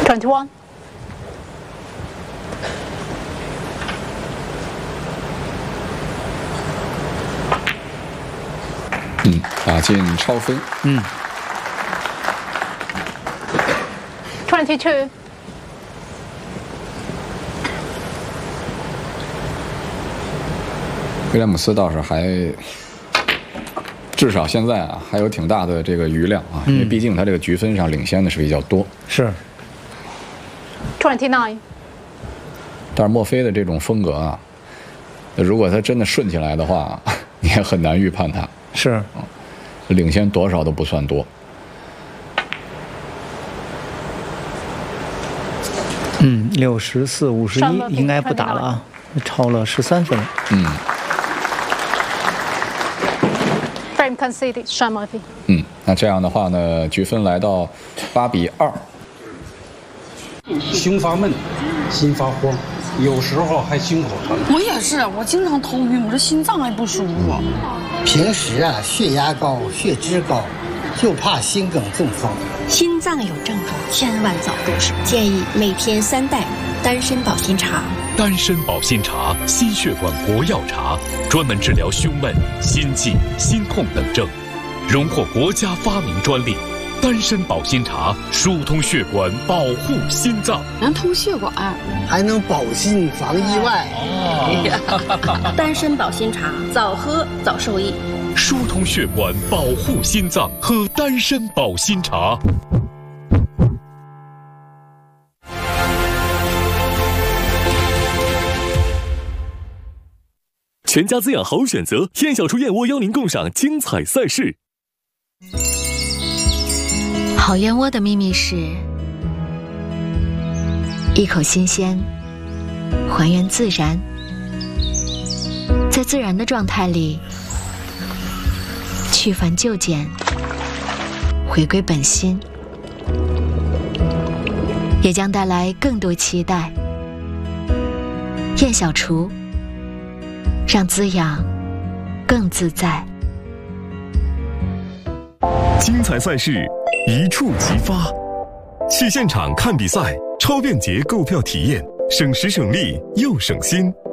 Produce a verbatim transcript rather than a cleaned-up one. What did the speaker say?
twenty-one。 嗯，打进超分。 嗯。 twenty-two。 威廉姆斯倒是还，至少现在啊还有挺大的这个余量啊，因为毕竟他这个局分上领先的是比较多。 是。 twenty-nine。 但是墨菲的这种风格啊，如果他真的顺起来的话，你也很难预判他。 是。 领先多少都不算多。 嗯，六十四五十一应该不打了啊，超了十三分。 嗯。 Frame conceded, Sean Murphy。 嗯，那这样的话呢，局分来到八比二。 胸发闷，心发慌，有时候还心口疼。 我也是，我经常头晕，我这心脏还不舒服。 平时啊，血压高，血脂高，就怕心梗中风。 心脏有症状，千万早动手。建议每天三袋丹参保心茶。 丹参保心茶，心血管国药茶，专门治疗胸闷、心悸、心痛等症，荣获国家发明专利。丹参保心茶疏通血管，保护心脏， 能通血管， 还能保心防意外。 哦、丹参保心茶，早喝早受益。 疏通血管，保护心脏，喝丹参保心茶。 全家滋养好选择，燕小厨燕窝邀您共赏精彩赛事。 好燕窝的秘密是一口新鲜，还原自然，在自然的状态里去繁就简，回归本心，也将带来更多期待。燕小厨，让滋养更自在。 精彩赛事一触即发，去现场看比赛，超便捷购票体验，省时省力又省心。